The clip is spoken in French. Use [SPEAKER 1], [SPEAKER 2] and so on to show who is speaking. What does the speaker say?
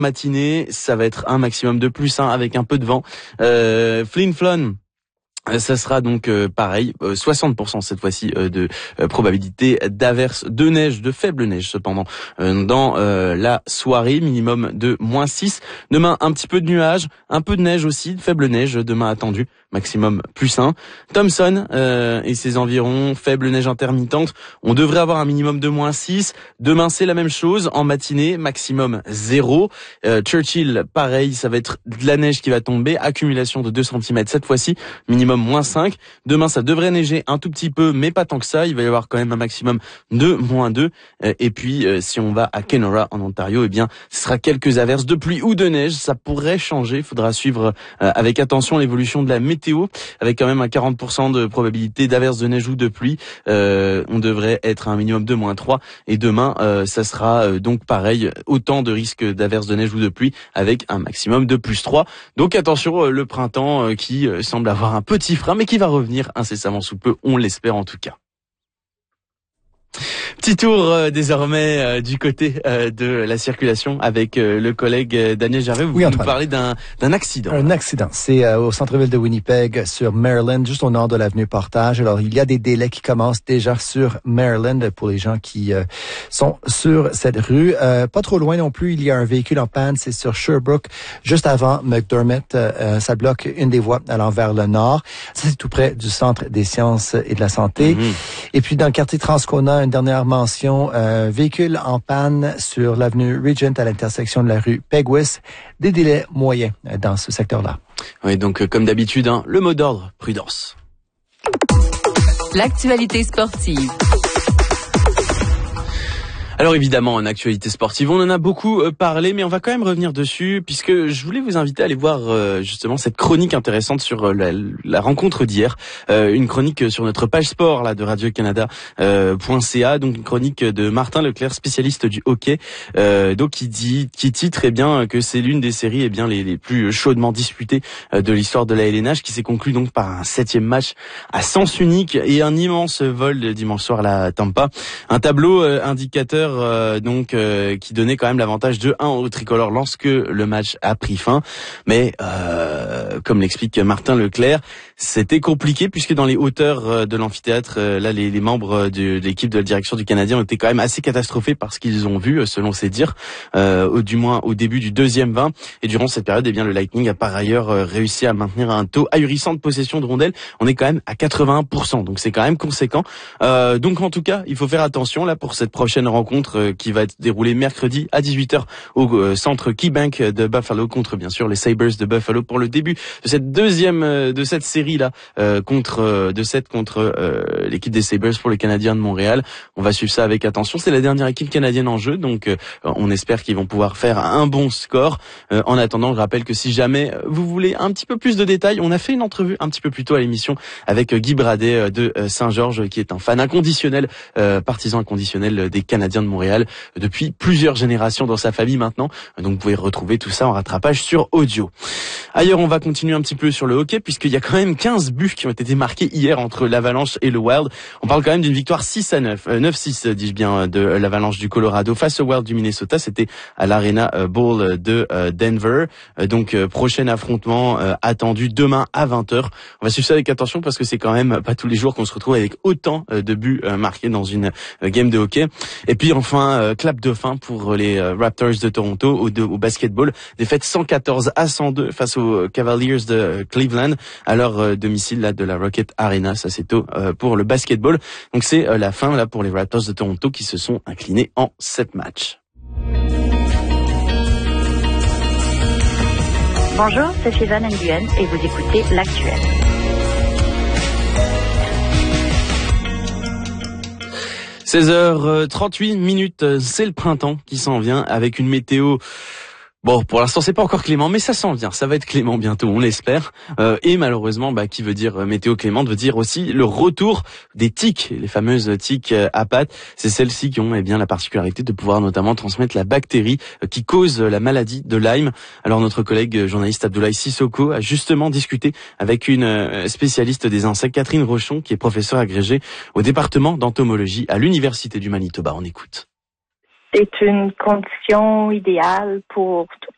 [SPEAKER 1] matinée, ça va être un maximum de +1 avec un peu de vent. Flin Flon. Ça sera donc pareil, 60% cette fois-ci de probabilité d'averse de neige, de faible neige cependant, dans la soirée, minimum de -6. Demain, un petit peu de nuages, un peu de neige aussi, de faible neige demain attendu, maximum +1. Thompson et ses environs, faible neige intermittente, on devrait avoir un minimum de -6. Demain, c'est la même chose, en matinée, maximum 0. Churchill, pareil, ça va être de la neige qui va tomber, accumulation de 2 cm cette fois-ci, minimum -5. Demain, ça devrait neiger un tout petit peu, mais pas tant que ça. Il va y avoir quand même un maximum de -2. Et puis, si on va à Kenora, en Ontario, eh bien, ce sera quelques averses de pluie ou de neige. Ça pourrait changer. Il faudra suivre avec attention l'évolution de la météo, avec quand même un 40% de probabilité d'averses de neige ou de pluie. On devrait être à un minimum de -3. Et demain, ça sera donc pareil, autant de risques d'averses de neige ou de pluie, avec un maximum de +3. Donc attention, le printemps qui semble avoir un petit frein, mais qui va revenir incessamment sous peu, on l'espère en tout cas. Petit tour désormais du côté de la circulation avec le collègue Daniel Jarret. Vous nous parlez d'un accident.
[SPEAKER 2] Un accident. C'est au centre-ville de Winnipeg, sur Maryland, juste au nord de l'avenue Portage. Alors, il y a des délais qui commencent déjà sur Maryland pour les gens qui sont sur cette rue. Pas trop loin non plus, il y a un véhicule en panne. C'est sur Sherbrooke, juste avant McDermott. Ça bloque une des voies allant vers le nord. Ça, c'est tout près du Centre des sciences et de la santé. Et puis, dans le quartier Transcona, une dernière mention, véhicule en panne sur l'avenue Regent à l'intersection de la rue Pegwis, des délais moyens dans ce secteur-là.
[SPEAKER 1] Oui, donc comme d'habitude, le mot d'ordre, prudence.
[SPEAKER 3] L'actualité sportive.
[SPEAKER 1] Alors évidemment, en actualité sportive, on en a beaucoup parlé, mais on va quand même revenir dessus, puisque je voulais vous inviter à aller voir justement cette chronique intéressante sur la rencontre d'hier. Une chronique sur notre page sport là de Radio-Canada.ca, donc une chronique de Martin Leclerc, spécialiste du hockey, donc qui titre que c'est l'une des séries les plus chaudement disputées de l'histoire de la LNH, qui s'est conclue donc par un 7e match à sens unique et un immense vol le dimanche soir à Tampa. Un tableau indicateur qui donnait quand même l'avantage de 1 au tricolore lorsque le match a pris fin. Mais comme l'explique Martin Leclerc, c'était compliqué puisque dans les hauteurs de l'amphithéâtre, là les membres de l'équipe de la direction du Canadien ont été quand même assez catastrophés par ce qu'ils ont vu, selon ses dires, du moins au début du 2e 20. Et durant cette période, le Lightning a par ailleurs réussi à maintenir un taux ahurissant de possession de rondelles. On est quand même à 81%, donc c'est quand même conséquent. Donc en tout cas, il faut faire attention là pour cette prochaine rencontre qui va être déroulée mercredi à 18h au centre KeyBank de Buffalo contre bien sûr les Sabres de Buffalo pour le début de cette de cette série là contre l'équipe des Sabres pour les Canadiens de Montréal. On va suivre ça avec attention. C'est la dernière équipe canadienne en jeu, donc on espère qu'ils vont pouvoir faire un bon score. En attendant, je rappelle que si jamais vous voulez un petit peu plus de détails, on a fait une entrevue un petit peu plus tôt à l'émission avec Guy Bradet de Saint-Georges, qui est un fan inconditionnel, partisan inconditionnel des Canadiens de Montréal depuis plusieurs générations dans sa famille maintenant. Donc vous pouvez retrouver tout ça en rattrapage sur audio. Ailleurs, on va continuer un petit peu sur le hockey puisqu'il y a quand même 15 buts qui ont été marqués hier entre l'Avalanche et le Wild. On parle quand même d'une victoire 6-9, 9-6 dis-je bien, de l'Avalanche du Colorado face au Wild du Minnesota. C'était à l'Arena Bowl de Denver. Donc prochain affrontement attendu demain à 20h. On va suivre ça avec attention parce que c'est quand même pas tous les jours qu'on se retrouve avec autant de buts marqués dans une game de hockey. Et puis enfin, clap de fin pour les Raptors de Toronto au basketball. Défaite 114-102 face aux Cavaliers de Cleveland à leur domicile là de la Rocket Arena. Ça c'est tôt pour le basketball. Donc c'est la fin là pour les Raptors de Toronto qui se sont inclinés en 7 matchs.
[SPEAKER 4] Bonjour, c'est Sylvain Nguyen et vous écoutez L'Actuel.
[SPEAKER 1] – 16h38, c'est le printemps qui s'en vient avec une météo. Bon, pour l'instant, c'est pas encore clément, mais ça s'en vient. Ça va être clément bientôt, on l'espère. Et malheureusement, qui veut dire météo clémente, veut dire aussi le retour des tiques, les fameuses tiques à pattes. C'est celles-ci qui ont la particularité de pouvoir notamment transmettre la bactérie qui cause la maladie de Lyme. Alors notre collègue journaliste Abdoulaye Sissoko a justement discuté avec une spécialiste des insectes, Catherine Rochon, qui est professeure agrégée au département d'entomologie à l'Université du Manitoba. On écoute.
[SPEAKER 4] C'est une condition idéale pour